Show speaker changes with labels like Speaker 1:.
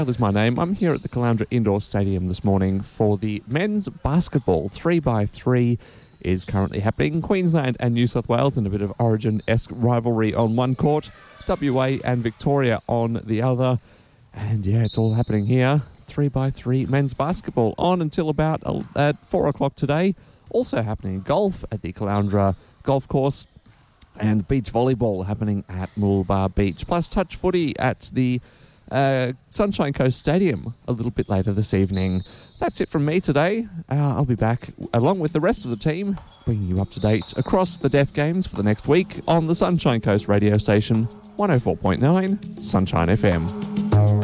Speaker 1: Is my name. I'm here at the Caloundra Indoor Stadium this morning for the men's basketball. 3x3 is currently happening. Queensland and New South Wales in a bit of Origin-esque rivalry on one court. WA and Victoria on the other. And yeah, it's all happening here. 3x3 men's basketball on until about at 4 o'clock today. Also happening golf at the Caloundra Golf Course. And beach volleyball happening at Mooloolaba Beach. Plus touch footy at the Sunshine Coast Stadium a little bit later this evening. That's it from me today. I'll be back along with the rest of the team, bringing you up to date across the Deaf Games for the next week on the Sunshine Coast radio station, 104.9 Sunshine FM.